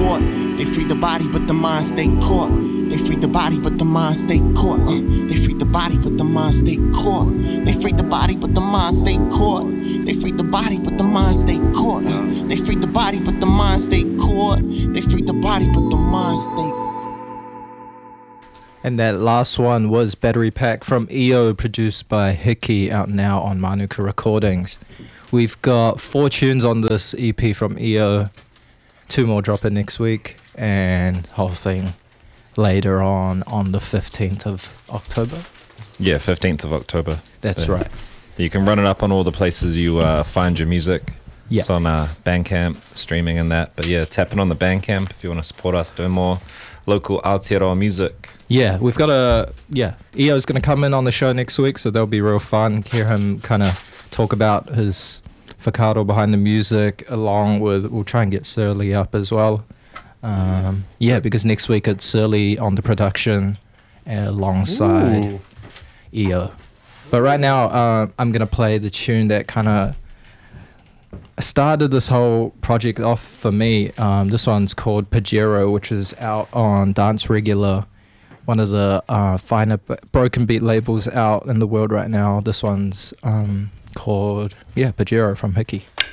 caught. They free the body, but the mind stay caught. They free the body, but the mind stay caught. They free the body, but the mind stay caught. They free the body, but the mind stay caught. They free the body, but the mind stay caught. They free the body, but the mind stay caught. They free the body, but the mind stay. And that last one was Battery Pack from EO, produced by Hickey, out now on Manuka Recordings. We've got 4 tunes on this EP from EO, 2 more dropping next week, and whole thing later on the 15th of October. Yeah, 15th of October. That's right. You can run it up on all the places you find your music. Yeah. It's on Bandcamp, streaming and that. But yeah, tap in on the Bandcamp if you want to support us doing more local Aotearoa music. Yeah, we've got EO's going to come in on the show next week, so that'll be real fun. Hear him kind of talk about his whakaaro behind the music, along with, we'll try and get Surly up as well. Because next week it's Surly on the production alongside EO. But right now, I'm going to play the tune that kind of started this whole project off for me. This one's called Pajero, which is out on Dance Regular, one of the finer broken beat labels out in the world right now. This one's called Pajero from Hickey.